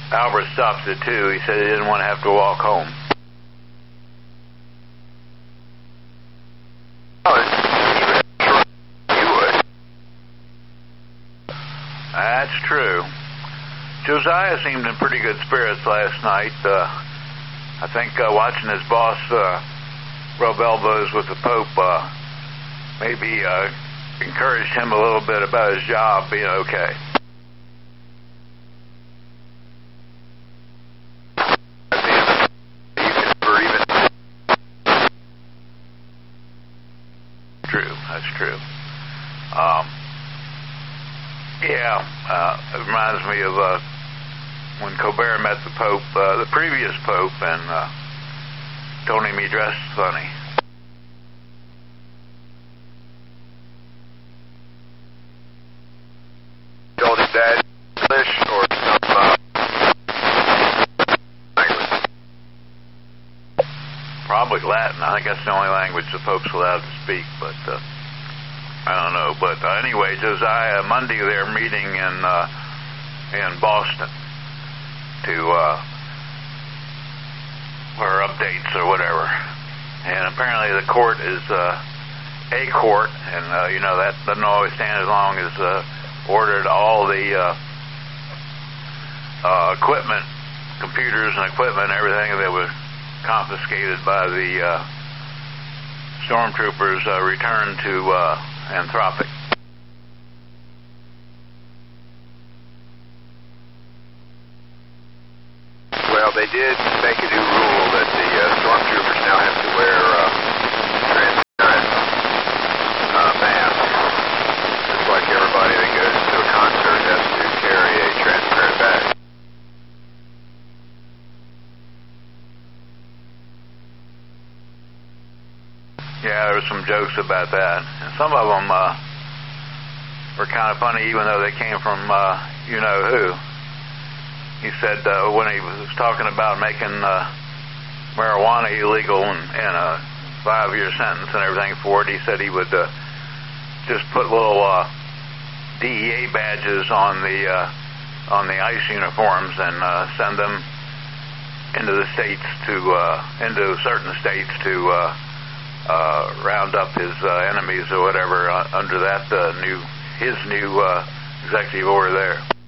Albert stopped at 2. He said he didn't want to have to walk home. That's true. Josiah seemed in pretty good spirits last night. I think watching his boss rub elbows with the Pope maybe encouraged him a little bit about his job being okay. True, that's true. It reminds me of when Colbert met the Pope, the previous Pope, and told him he dressed funny. Told him that English or some language? Probably Latin. I think that's the only language the Pope's allowed to speak, but I don't know. But anyway, Josiah, Monday they're meeting in Boston to for updates or whatever. And apparently the court is a court, and that doesn't always stand as long as ordered all the equipment, computers and equipment, everything that was confiscated by the stormtroopers returned to Anthropic. Well, they did make a new rule that the stormtroopers now have to wear transparent masks. Just like everybody that goes to a concert has to carry a transparent bag. Yeah, there were some jokes about that. And some of them were kind of funny, even though they came from you-know-who. He said when he was talking about making marijuana illegal and a 5-year sentence and everything for it, he said he would just put little DEA badges on the ICE uniforms and send them into the states into certain states to round up his enemies or whatever under that his new executive order there.